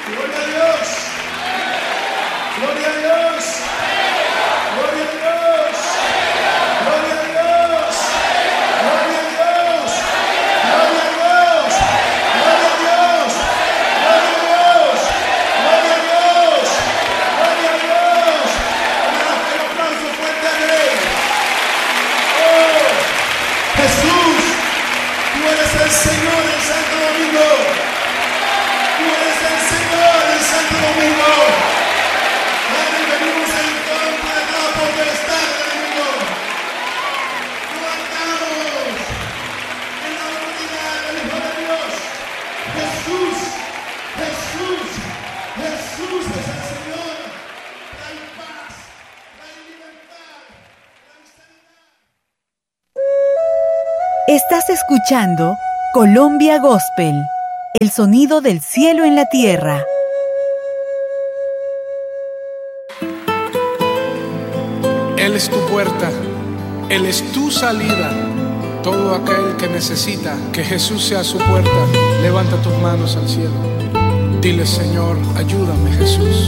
Gloria a Dios. Gloria a Dios. Gloria a Dios. Gloria a Dios. Gloria a Dios. Gloria a Dios. Gloria a Dios. Gloria a Dios. Gloria a Dios. Gloria a Dios. Un aplauso fuerte a Él. Oh, Jesús, tú eres el Señor en Santo Domingo. Tú eres el Señor en Santo Domingo. Padre, venimos en contra de toda potestad del mundo. Lo atamos en la autoridad del Hijo de Dios. Jesús, Jesús, Jesús es el Señor. Trae paz, trae libertad, trae sanidad. Estás escuchando Colombia Gospel, el sonido del cielo en la tierra. Él es tu puerta, Él es tu salida. Todo aquel que necesita que Jesús sea su puerta, levanta tus manos al cielo. Dile: Señor, ayúdame, Jesús.